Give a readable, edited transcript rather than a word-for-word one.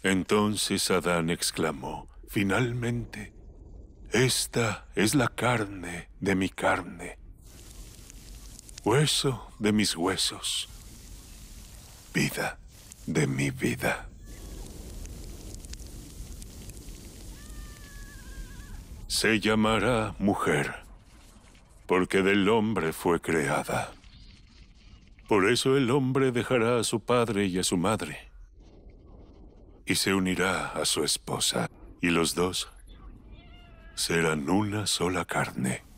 Entonces Adán exclamó, finalmente, esta es la carne de mi carne, hueso de mis huesos, vida de mi vida. Se llamará mujer, porque del hombre fue creada. Por eso el hombre dejará a su padre y a su madre, y se unirá a su esposa, y los dos serán una sola carne.